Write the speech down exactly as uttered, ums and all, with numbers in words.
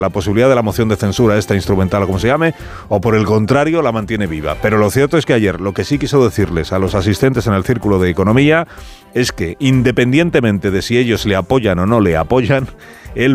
la posibilidad de la moción de censura, esta instrumental o como se llame, o por el contrario la mantiene viva. Pero lo cierto es que ayer lo que sí quiso decirles a los asistentes en el Círculo de Economía es que, independientemente de si ellos le apoyan o no le apoyan, él